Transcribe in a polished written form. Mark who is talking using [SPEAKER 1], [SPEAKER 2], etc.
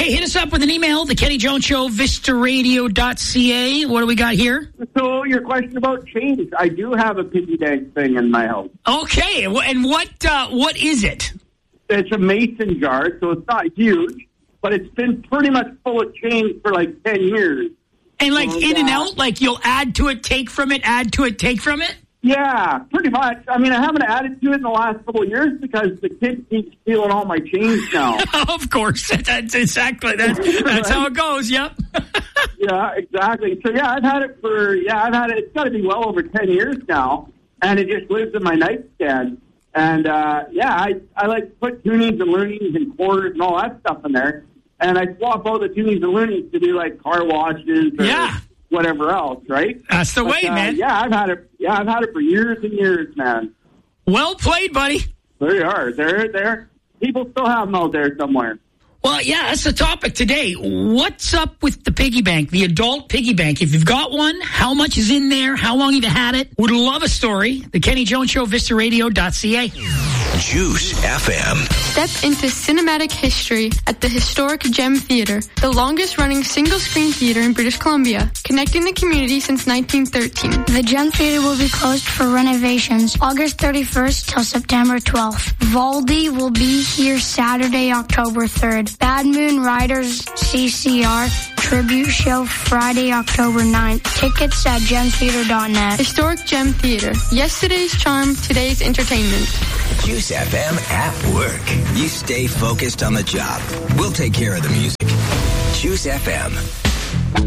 [SPEAKER 1] Hey, hit us up with an email, the Kenny Jones Show, vistaradio.ca. What do we got here?
[SPEAKER 2] So your question about change. I do have a piggy bank thing in my house.
[SPEAKER 1] Okay, and what is it?
[SPEAKER 2] It's a mason jar, so it's not huge, but it's been pretty much full of change for like 10 years.
[SPEAKER 1] And like in and out, like you'll add to it, take from it, add to it, take from it?
[SPEAKER 2] Yeah, pretty much. I mean, I haven't added to it in the last couple of years because the kids keep stealing all my change now.
[SPEAKER 1] Of course. That's exactly. That's how it goes, yep.
[SPEAKER 2] Yeah, exactly. So, I've had it. It's got to be well over 10 years now, and it just lives in my nightstand. And, I like to put tunings and learnings and quarters and all that stuff in there. And I swap out the tunings and learnings to do, like, car washes or whatever else, right?
[SPEAKER 1] That's the way, man.
[SPEAKER 2] Yeah, I've had it. Yeah, I've had it for years and years, man.
[SPEAKER 1] Well played, buddy.
[SPEAKER 2] They are. They're people still have them out there somewhere.
[SPEAKER 1] Well, yeah, that's the topic today. What's up with the piggy bank, the adult piggy bank? If you've got one, how much is in there? How long have you had it? Would love a story. The Kenny Jones Show, vistaradio.ca.
[SPEAKER 3] Juice FM.
[SPEAKER 4] Step into cinematic history at the historic Gem Theatre, the longest-running single-screen theatre in British Columbia, connecting the community since 1913.
[SPEAKER 5] The Gem Theatre will be closed for renovations August 31st till September 12th. Valdi will be here Saturday, October 3rd. Bad Moon Riders CCR Tribute Show Friday, October 9th. Tickets at gemtheater.net.
[SPEAKER 4] Historic Gem Theatre. Yesterday's charm, today's entertainment.
[SPEAKER 3] Juice FM at work. You stay focused on the job. We'll take care of the music. Juice FM.